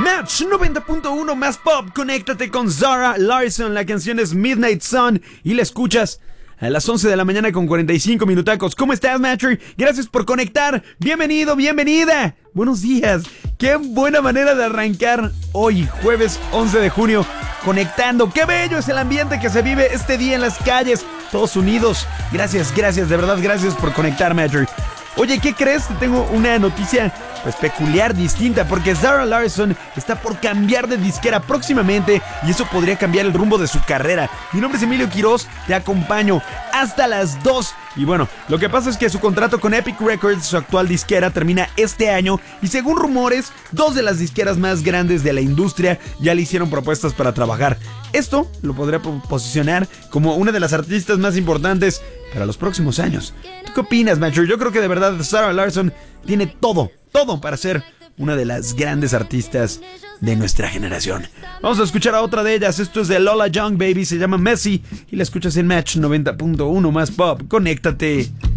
Match 90.1 más pop. Conéctate con Zara Larsson. La canción es Midnight Sun y la escuchas a las 11 de la mañana con 45 minutacos. ¿Cómo estás, Matcher? Gracias por conectar. Bienvenido, bienvenida. Buenos días. Qué buena manera de arrancar hoy, jueves 11 de junio, conectando. Qué bello es el ambiente que se vive este día en las calles, todos unidos. Gracias, de verdad, gracias por conectar, Matcher. Oye, ¿qué crees? Te tengo una noticia pues peculiar, distinta, porque Zara Larsson está por cambiar de disquera próximamente y eso podría cambiar el rumbo de su carrera. Mi nombre es Emilio Quiroz, te acompaño hasta las 2. Y bueno, lo que pasa es que su contrato con Epic Records, su actual disquera, termina este año y según rumores, dos de las disqueras más grandes de la industria ya le hicieron propuestas para trabajar. Esto lo podría posicionar como una de las artistas más importantes para los próximos años. ¿Tú qué opinas, Matcher? Yo creo que de verdad Zara Larsson tiene todo para ser una de las grandes artistas de nuestra generación. Vamos a escuchar a otra de ellas. Esto es de Lola Young, baby, se llama Messi y la escuchas en Match 90.1 más pop. Conéctate.